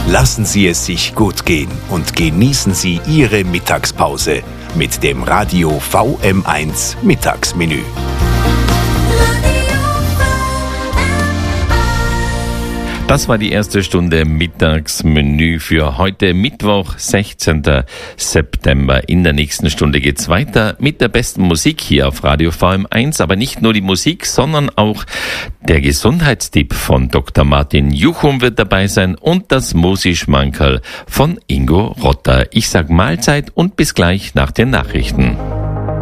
Lassen Sie es sich gut gehen und genießen Sie Ihre Mittagspause mit dem Radio VM1 Mittagsmenü. Das war die erste Stunde Mittagsmenü für heute Mittwoch, 16. September. In der nächsten Stunde geht's weiter mit der besten Musik hier auf Radio VM1. Aber nicht nur die Musik, sondern auch der Gesundheitstipp von Dr. Martin Juchum wird dabei sein und das Musi-Schmankerl von Ingo Rotter. Ich sag Mahlzeit und bis gleich nach den Nachrichten.